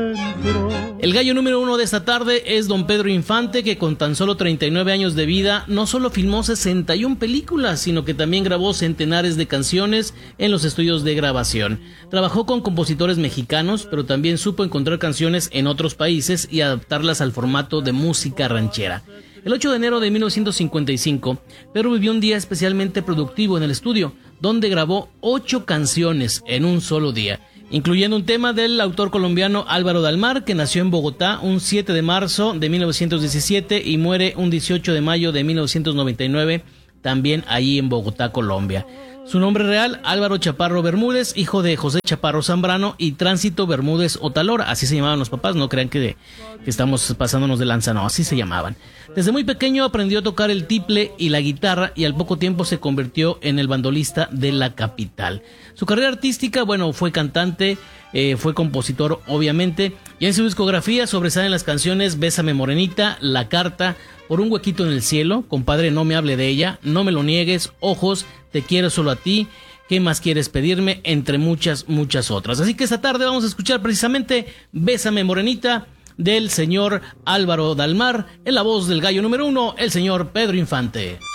El gallo número 1 de esta tarde es don Pedro Infante, que con tan solo 39 años de vida no solo filmó 61 películas, sino que también grabó centenares de canciones en los estudios de grabación. Trabajó con compositores mexicanos, pero también supo encontrar canciones en otros países y adaptarlas al formato de música ranchera. El 8 de enero de 1955, Pedro vivió un día especialmente productivo en el estudio, donde grabó 8 canciones en un solo día, incluyendo un tema del autor colombiano Álvaro Dalmar, que nació en Bogotá un 7 de marzo de 1917 y muere un 18 de mayo de 1999, también ahí en Bogotá, Colombia. Su nombre real, Álvaro Chaparro Bermúdez, hijo de José Chaparro Zambrano y Tránsito Bermúdez Otalora, así se llamaban los papás, no crean que estamos pasándonos de lanza, no, así se llamaban. Desde muy pequeño aprendió a tocar el tiple y la guitarra y al poco tiempo se convirtió en el bandolista de la capital. Su carrera artística, fue cantante, fue compositor obviamente, y en su discografía sobresalen las canciones Bésame Morenita, La Carta, Por un huequito en el cielo, Compadre no me hable de ella, No me lo niegues, Ojos, Te quiero solo a ti, ¿Qué más quieres pedirme?, entre muchas otras. Así que esta tarde vamos a escuchar precisamente Bésame Morenita del señor Álvaro Dalmar, en la voz del gallo número 1, el señor Pedro Infante.